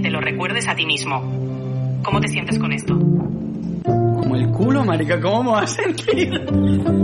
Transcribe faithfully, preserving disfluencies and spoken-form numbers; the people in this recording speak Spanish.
te lo recuerdes a ti mismo. ¿Cómo te sientes con esto? Como el culo, marica, ¿cómo me vas a sentir?